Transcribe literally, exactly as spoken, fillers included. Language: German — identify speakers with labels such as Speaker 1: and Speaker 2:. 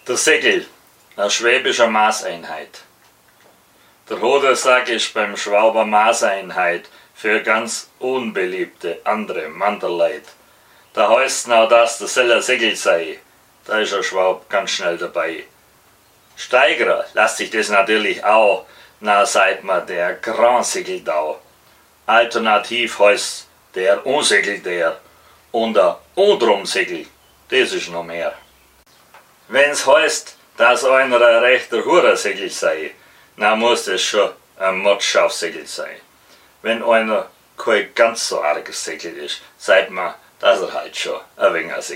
Speaker 1: Der Segel, eine schwäbische Maßeinheit. Der Hodensack ist beim Schwaber Maßeinheit für ganz unbeliebte andere Manderleid. Da heißt noch, dass der Seller Segel sei. Da ist der Schwab ganz schnell dabei. Steigern lässt sich das natürlich auch, na sagt man der Grand Segeldau. Alternativ heißt der Unsegel der und der Undrumsegel, das ist noch mehr. Wenn's heißt, dass einer ein rechter Hurersegel sei, dann muss das schon ein Mordschafsegel sein. Wenn einer kein ganz so arges Segel ist, sagt man, dass er halt schon ein wenig ein Segel